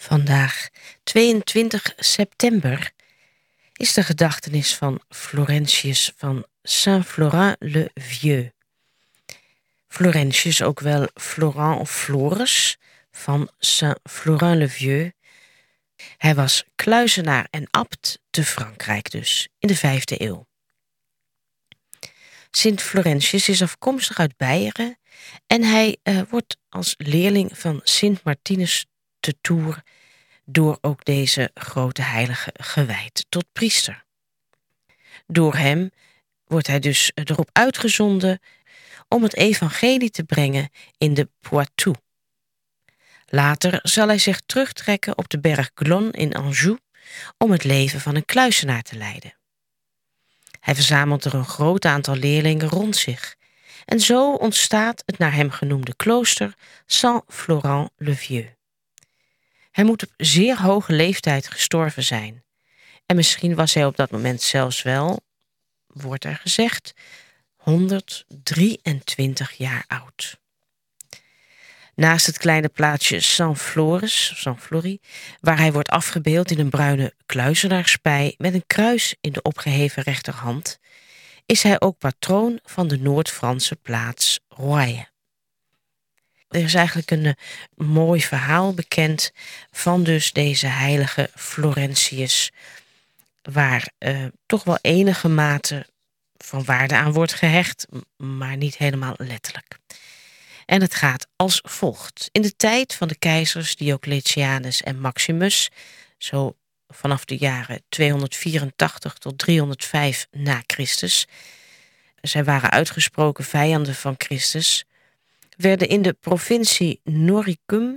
Vandaag, 22 september, is de gedachtenis van Florentius van Saint-Florent-le-Vieux. Florentius, ook wel Florent of Floris, van Saint-Florent-le-Vieux. Hij was kluizenaar en abt te Frankrijk dus, in de 5e eeuw. Sint Florentius is afkomstig uit Beieren en hij wordt als leerling van Sint Martinus te Tours door ook deze grote heilige gewijd tot priester. Door hem wordt hij dus erop uitgezonden om het evangelie te brengen in de Poitou. Later zal hij zich terugtrekken op de berg Glonne in Anjou om het leven van een kluizenaar te leiden. Hij verzamelt er een groot aantal leerlingen rond zich en zo ontstaat het naar hem genoemde klooster Saint-Florent-le-Vieux. Hij moet op zeer hoge leeftijd gestorven zijn. En misschien was hij op dat moment zelfs wel, wordt er gezegd, 123 jaar oud. Naast het kleine plaatsje Saint-Flory, waar hij wordt afgebeeld in een bruine kluizenaarspij met een kruis in de opgeheven rechterhand, is hij ook patroon van de Noord-Franse plaats Roye. Er is eigenlijk een mooi verhaal bekend van dus deze heilige Florentius, waar toch wel enige mate van waarde aan wordt gehecht, maar niet helemaal letterlijk. En het gaat als volgt. In de tijd van de keizers Diocletianus en Maximus, zo vanaf de jaren 284 tot 305 na Christus, zij waren uitgesproken vijanden van Christus, werden in de provincie Noricum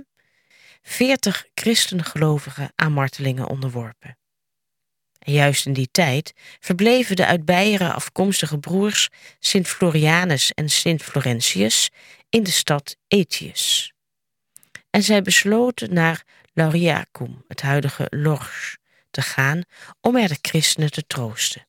40 christengelovigen aan martelingen onderworpen. En juist in die tijd verbleven de uit Beieren afkomstige broers Sint Florianus en Sint Florentius in de stad Aetius. En zij besloten naar Lauriacum, het huidige Lorch, te gaan om er de christenen te troosten.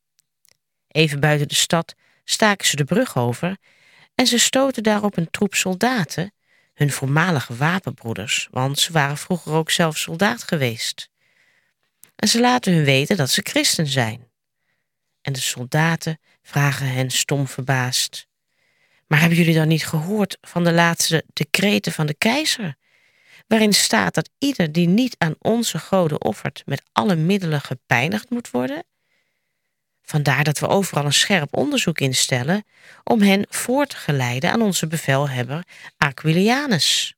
Even buiten de stad staken ze de brug over en ze stoten daarop een troep soldaten, hun voormalige wapenbroeders, want ze waren vroeger ook zelf soldaat geweest. En ze laten hun weten dat ze christen zijn. En de soldaten vragen hen stom verbaasd: maar hebben jullie dan niet gehoord van de laatste decreten van de keizer, waarin staat dat ieder die niet aan onze goden offert met alle middelen gepijnigd moet worden? Vandaar dat we overal een scherp onderzoek instellen om hen voor te geleiden aan onze bevelhebber Aquilianus.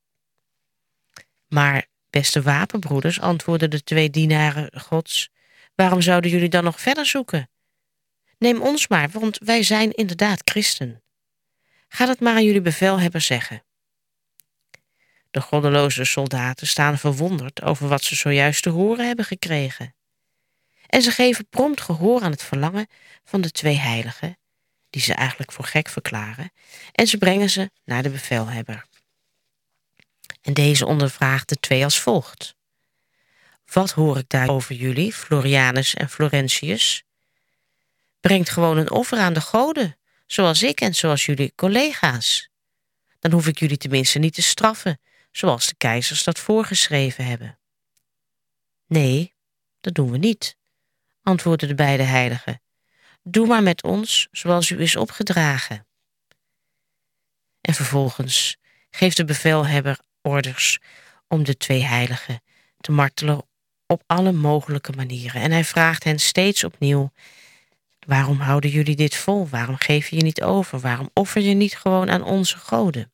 Maar, beste wapenbroeders, antwoordden de 2 dienaren Gods, waarom zouden jullie dan nog verder zoeken? Neem ons maar, want wij zijn inderdaad christen. Ga dat maar aan jullie bevelhebber zeggen. De goddeloze soldaten staan verwonderd over wat ze zojuist te horen hebben gekregen. En ze geven prompt gehoor aan het verlangen van de 2 heiligen, die ze eigenlijk voor gek verklaren, en ze brengen ze naar de bevelhebber. En deze ondervraagt de 2 als volgt: wat hoor ik daar over jullie, Florianus en Florentius? Brengt gewoon een offer aan de goden, zoals ik en zoals jullie collega's. Dan hoef ik jullie tenminste niet te straffen, zoals de keizers dat voorgeschreven hebben. Nee, dat doen we niet, antwoordden de beide heiligen. Doe maar met ons zoals u is opgedragen. En vervolgens geeft de bevelhebber orders om de 2 heiligen te martelen op alle mogelijke manieren. En hij vraagt hen steeds opnieuw: waarom houden jullie dit vol? Waarom geef je je niet over? Waarom offer je niet gewoon aan onze goden?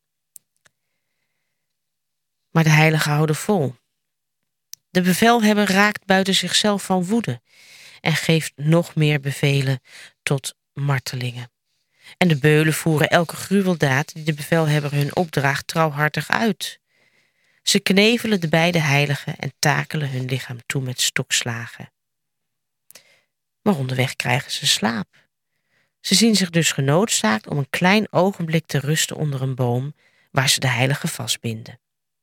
Maar de heiligen houden vol. De bevelhebber raakt buiten zichzelf van woede en geeft nog meer bevelen tot martelingen. En de beulen voeren elke gruweldaad die de bevelhebber hun opdraagt trouwhartig uit. Ze knevelen de beide heiligen en takelen hun lichaam toe met stokslagen. Maar onderweg krijgen ze slaap. Ze zien zich dus genoodzaakt om een klein ogenblik te rusten onder een boom waar ze de heiligen vastbinden.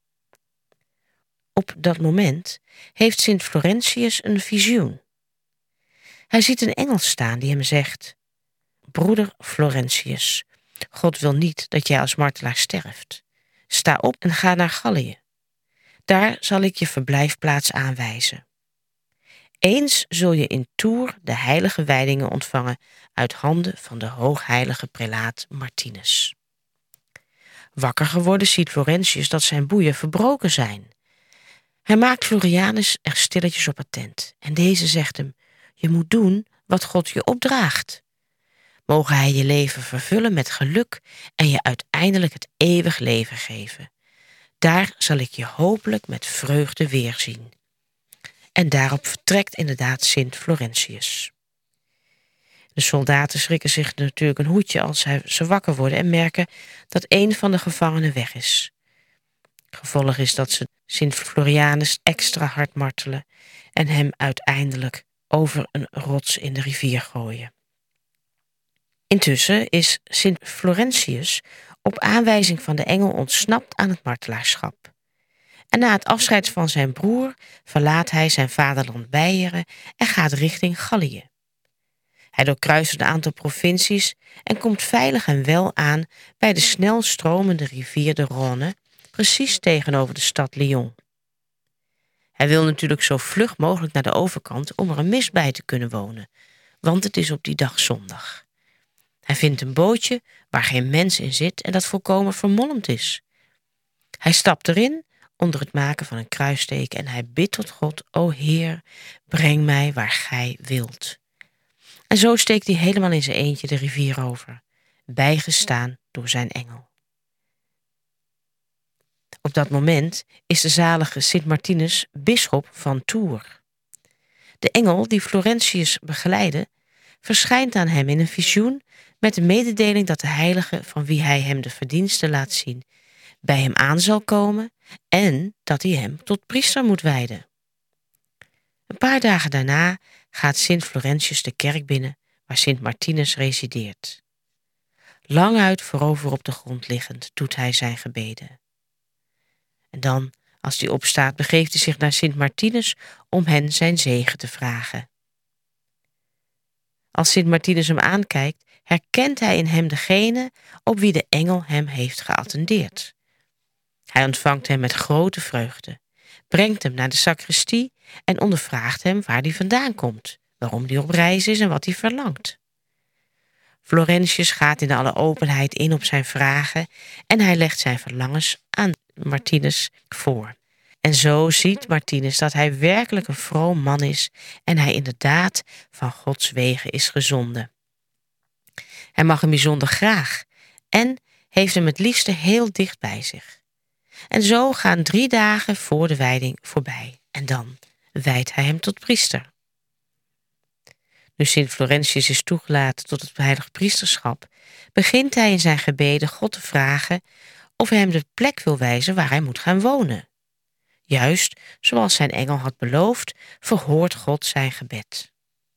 Op dat moment heeft Sint Florentius een visioen. Hij ziet een engel staan die hem zegt: broeder Florentius, God wil niet dat jij als martelaar sterft. Sta op en ga naar Gallië. Daar zal ik je verblijfplaats aanwijzen. Eens zul je in Tours de heilige wijdingen ontvangen uit handen van de hoogheilige prelaat Martinus. Wakker geworden ziet Florentius dat zijn boeien verbroken zijn. Hij maakt Florianus er stilletjes op attent en deze zegt hem: je moet doen wat God je opdraagt. Mogen hij je leven vervullen met geluk en je uiteindelijk het eeuwig leven geven. Daar zal ik je hopelijk met vreugde weerzien. En daarop vertrekt inderdaad Sint Florentius. De soldaten schrikken zich natuurlijk een hoedje als ze wakker worden en merken dat een van de gevangenen weg is. Gevolg is dat ze Sint Florianus extra hard martelen en hem uiteindelijk over een rots in de rivier gooien. Intussen is Sint Florentius op aanwijzing van de engel ontsnapt aan het martelaarschap. En na het afscheid van zijn broer verlaat hij zijn vaderland Beieren en gaat richting Gallië. Hij doorkruist een aantal provincies en komt veilig en wel aan bij de snel stromende rivier de Rhône, precies tegenover de stad Lyon. Hij wil natuurlijk zo vlug mogelijk naar de overkant om er een mis bij te kunnen wonen, want het is op die dag zondag. Hij vindt een bootje waar geen mens in zit en dat volkomen vermolmd is. Hij stapt erin onder het maken van een kruisteken en hij bidt tot God: o Heer, breng mij waar gij wilt. En zo steekt hij helemaal in zijn eentje de rivier over, bijgestaan door zijn engel. Op dat moment is de zalige Sint Martinus bisschop van Tours. De engel die Florentius begeleidde, verschijnt aan hem in een visioen met de mededeling dat de heilige van wie hij hem de verdiensten laat zien, bij hem aan zal komen en dat hij hem tot priester moet wijden. Een paar dagen daarna gaat Sint Florentius de kerk binnen waar Sint Martinus resideert. Languit voorover op de grond liggend doet hij zijn gebeden. En dan, als hij opstaat, begeeft hij zich naar Sint Martinus om hen zijn zegen te vragen. Als Sint Martinus hem aankijkt, herkent hij in hem degene op wie de engel hem heeft geattendeerd. Hij ontvangt hem met grote vreugde, brengt hem naar de sacristie en ondervraagt hem waar hij vandaan komt, waarom hij op reis is en wat hij verlangt. Florentius gaat in alle openheid in op zijn vragen en hij legt zijn verlangens aan Martinus voor. En zo ziet Martinus dat hij werkelijk een vroom man is en hij inderdaad van Gods wegen is gezonden. Hij mag hem bijzonder graag en heeft hem het liefste heel dicht bij zich. En zo gaan 3 dagen voor de wijding voorbij en dan wijdt hij hem tot priester. Nu Sint Florentius is toegelaten tot het heilig priesterschap, begint hij in zijn gebeden God te vragen of hij hem de plek wil wijzen waar hij moet gaan wonen. Juist zoals zijn engel had beloofd, verhoort God zijn gebed.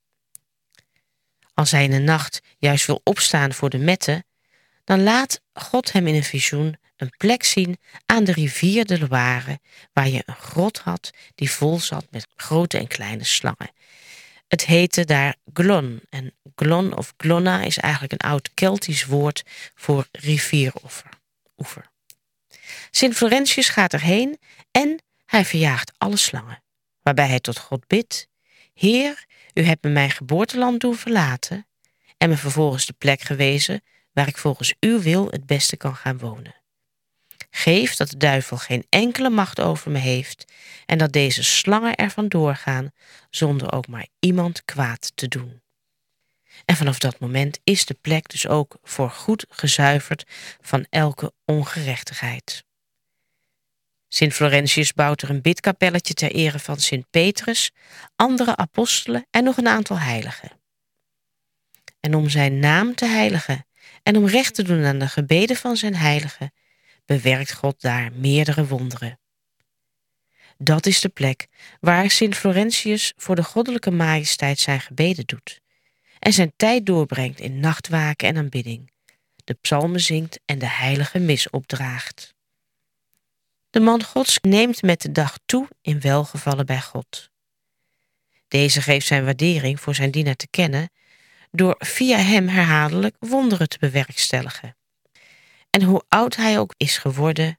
Als hij in de nacht juist wil opstaan voor de mette, dan laat God hem in een visioen een plek zien aan de rivier de Loire, waar je een grot had die vol zat met grote en kleine slangen. Het heette daar Glon. En Glon of Glonna is eigenlijk een oud Keltisch woord voor rivieroever. Sint Florentius gaat erheen en hij verjaagt alle slangen, waarbij hij tot God bidt: Heer, u hebt me mijn geboorteland doen verlaten en me vervolgens de plek gewezen waar ik volgens uw wil het beste kan gaan wonen. Geef dat de duivel geen enkele macht over me heeft en dat deze slangen er vandoor gaan zonder ook maar iemand kwaad te doen. En vanaf dat moment is de plek dus ook voor goed gezuiverd van elke ongerechtigheid. Sint Florentius bouwt er een bidkapelletje ter ere van Sint Petrus, andere apostelen en nog een aantal heiligen. En om zijn naam te heiligen en om recht te doen aan de gebeden van zijn heiligen, bewerkt God daar meerdere wonderen. Dat is de plek waar Sint Florentius voor de goddelijke majesteit zijn gebeden doet en zijn tijd doorbrengt in nachtwaken en aanbidding, de psalmen zingt en de heilige mis opdraagt. De man Gods neemt met de dag toe in welgevallen bij God. Deze geeft zijn waardering voor zijn dienaar te kennen door via hem herhaaldelijk wonderen te bewerkstelligen. En hoe oud hij ook is geworden,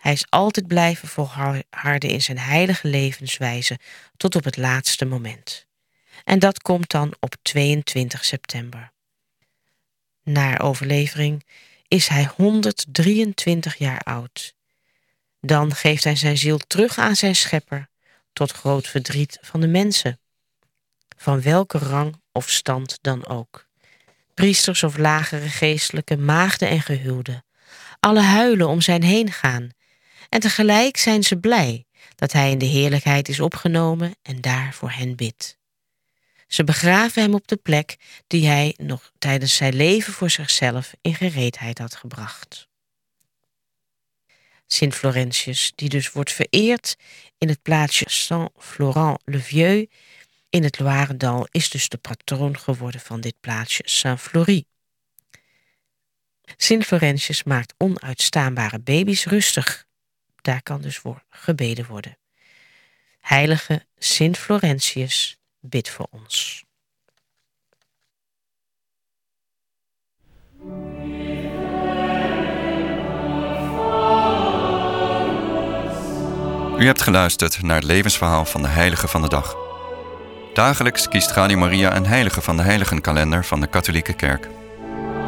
Hij is altijd blijven volharden in zijn heilige levenswijze tot op het laatste moment. En dat komt dan op 22 september. Naar overlevering is hij 123 jaar oud. Dan geeft hij zijn ziel terug aan zijn schepper, tot groot verdriet van de mensen. Van welke rang of stand dan ook. Priesters of lagere geestelijken, maagden en gehuwden. Alle huilen om zijn heen gaan. En tegelijk zijn ze blij dat hij in de heerlijkheid is opgenomen en daar voor hen bidt. Ze begraven hem op de plek die hij nog tijdens zijn leven voor zichzelf in gereedheid had gebracht. Sint Florentius, die dus wordt vereerd in het plaatsje Saint-Florent-le-Vieux in het Loiredal, is dus de patroon geworden van dit plaatsje Saint-Flory. Sint Florentius maakt onuitstaanbare baby's rustig. Daar kan dus voor gebeden worden. Heilige Sint Florentius, bid voor ons. U hebt geluisterd naar het levensverhaal van de heilige van de dag. Dagelijks kiest Radio Maria een heilige van de heiligenkalender van de Katholieke Kerk.